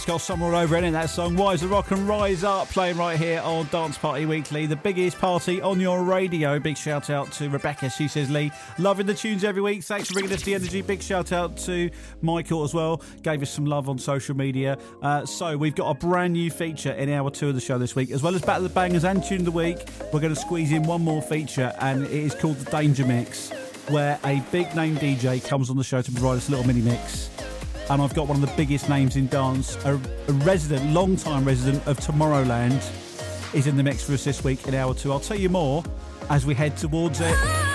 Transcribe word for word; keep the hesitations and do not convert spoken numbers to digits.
It's got summer all over it, ain't that song? Wise the Rock and Rise Up, playing right here on Dance Party Weekly, the biggest party on your radio. Big shout out to Rebecca. She says, Lee, loving the tunes every week. Thanks for bringing us the energy. Big shout out to Michael as well. Gave us some love on social media. Uh, so we've got a brand new feature in hour two of the show this week, as well as Battle of the Bangers and Tune of the Week. We're going to squeeze in one more feature, and it is called the Danger Mix, where a big name D J comes on the show to provide us a little mini mix. And I've got one of the biggest names in dance, a, a resident, long-time resident of Tomorrowland, is in the mix for us this week in hour two. I'll tell you more as we head towards it.